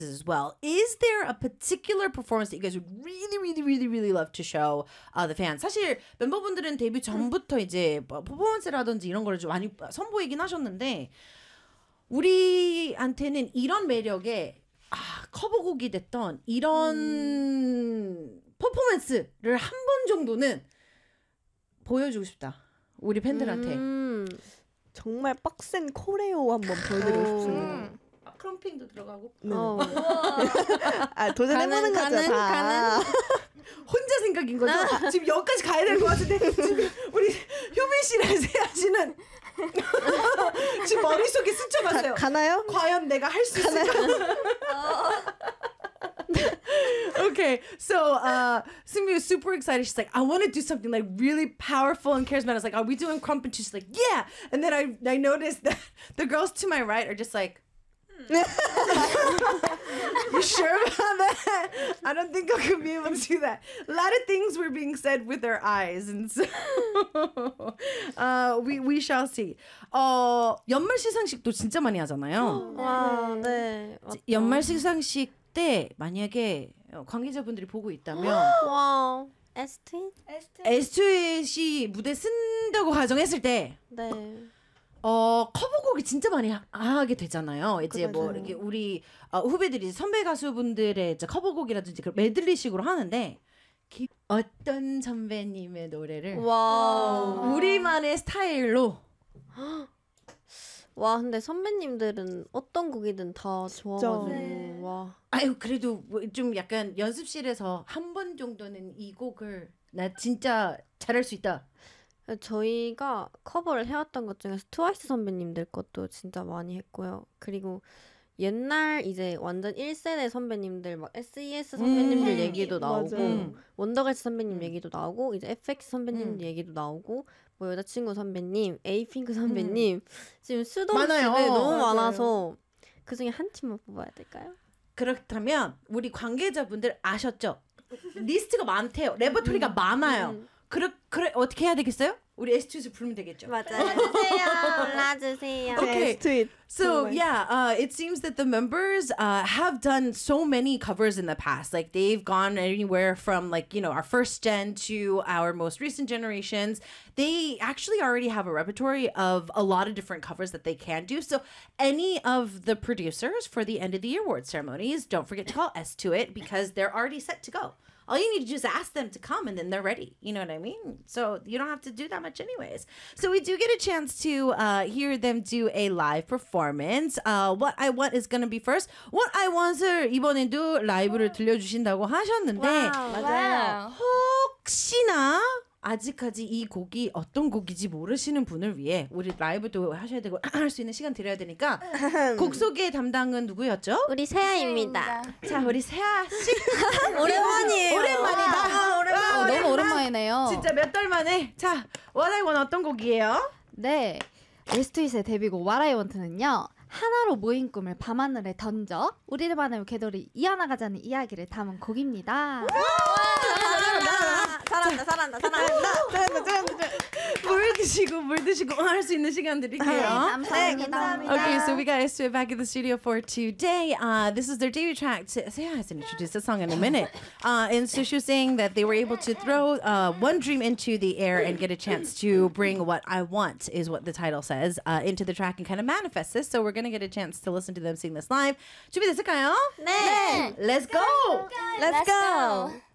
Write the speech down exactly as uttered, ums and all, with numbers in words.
as well. Is there a particular performance that you guys would really, really, really, really love to show uh, the fans? 사실 멤버분들은 데뷔 전부터 이제 뭐 퍼포먼스라든지 이런 거를 좀 많이 선보이긴 하셨는데 우리한테는 이런 매력에 아, 커버곡이 됐던 이런 음. 퍼포먼스를 한 번 정도는 보여주고 싶다. 우리 팬들한테. 음. 정말 빡센 코레오 한번 보여드리고 싶습니다. 음. 아, 크럼핑도 들어가고. 네. 어. 아, 도전해보는 거죠. 가는, 다. 가는. 혼자 생각인 거죠? 아. 지금 여기까지 가야 될 것 같은데 지금 우리 효빈 씨랑 세아 씨는 지금 머릿속에 스쳐갔어요. 가, 가나요? 과연 내가 할 수 있을까? Okay, so uh, Sumi was super excited. She's like, I want to do something like really powerful and charismatic. I was like, are we doing crump? And she's like, yeah. And then I I noticed that the girls to my right are just like, hmm. You sure about that? I don't think I could be able to do that. A lot of things were being said with their eyes, and so uh, we we shall see. 어 연말 시상식도 진짜 많이 하잖아요. 와, 네. 연말 시상식 때 만약에 관계자분들이 보고 있다면 와 에스트윗 에스트윗이 무대 쓴다고 가정했을 때 네. 어 커버곡이 진짜 많이 하, 하게 되잖아요. 이제 그래서. 뭐 이렇게 우리 어, 후배들이 선배 가수분들의 이제 커버곡이라든지 그 메들리식으로 하는데 기, 어떤 선배님의 노래를 와 우리만의 스타일로 와 근데 선배님들은 어떤 곡이든 다 좋아가지고 네. 와 아유 그래도 좀 약간 연습실에서 한 번 정도는 이 곡을 나 진짜 잘할 수 있다. 저희가 커버를 해왔던 것 중에서 트와이스 선배님들 것도 진짜 많이 했고요. 그리고 옛날 이제 완전 일 세대 선배님들 막 에스이에스 선배님들 음, 얘기도 나오고 맞아요. 원더걸스 선배님 음. 얘기도 나오고 이제 에프엑스 선배님 음. 얘기도 나오고 뭐 여자친구 선배님, 에이핑크 선배님 음. 지금 수도 없이 네, 너무 맞아요. 많아서 그중에 한 팀만 뽑아야 될까요? 그렇다면 우리 관계자분들 아셨죠? 리스트가 많대요. 레퍼토리가 음. 많아요. 음. 그래, 그래 어떻게 해야 되겠어요? 우리 에스트윗을 부르면 되겠죠. 맞아요. 불러주세요. Okay, so yeah, uh, it seems that the members uh, have done so many covers in the past. Like they've gone anywhere from like you know our first gen to our most recent generations. They actually already have a repertoire of a lot of different covers that they can do. So any of the producers for the end of the year award ceremonies, don't forget to call S to it because they're already set to go. All you need to do is ask them to come and then they're ready. You know what I mean? So you don't have to do that much anyways. So we do get a chance to uh, hear them do a live performance. Uh, What I Want is going to be first. What I Want을 이번에도 라이브를 들려주신다고 하셨는데 맞아요. 혹시나 아직까지 이 곡이 어떤 곡인지 모르시는 분을 위해 우리 라이브도 하셔야 되고 할 수 있는 시간 드려야 되니까 곡 소개 담당은 누구였죠? 우리 세아입니다. 자, 우리 세아 씨 오랜만이에요. 오랜만이다. 아, 오랜만. 어, 너무 오랜만이네요. 진짜 몇 달 만에. 자, What I Want 어떤 곡이에요? 네, 에스트윗의 데뷔곡 What I Want는요. 하나로 모인 꿈을 밤하늘에 던져 우리들만의 궤도를 이어나가자는 이야기를 담은 곡입니다. 잘한다, 잘한다, 잘한다, 잘한다, 잘한다. 물 드시고 물 드시고 할 수 있는 시간 드릴게요. 네, 감사합니다. Okay, so we got Esther back in the studio for today. Uh, this is their debut track. Sarah hasn't introduced the song in a minute. Uh, and so she was saying that they were able to throw uh, one dream into the air and get a chance to bring what I want, is what the title says, uh, into the track and kind of manifest this. So we're going to get a chance to listen to them sing this live. 준비됐을까요? 네. Let's go! Let's go!